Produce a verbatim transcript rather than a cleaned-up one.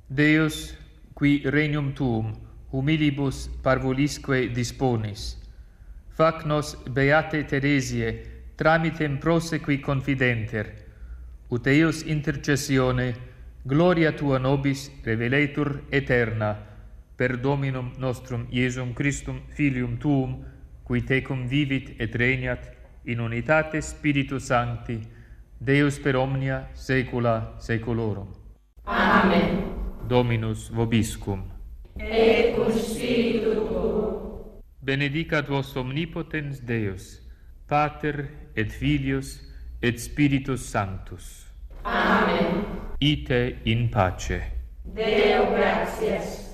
Deus, qui regnum tuum humilibus parvulisque disponis, fac nos beate Teresiae tramitem prosequi confidenter, ut eius intercessione gloria tua nobis reveletur aeterna, per Dominum nostrum Iesum Christum Filium tuum, qui tecum vivit et regnat in unitate Spiritus Sancti, Deus per omnia saecula saeculorum. Amen. Dominus vobiscum. Et cum spiritu tuo. Benedicat vos omnipotens Deus, Pater et Filius et Spiritus Sanctus. Amen. Ite in pace. Deo gratias.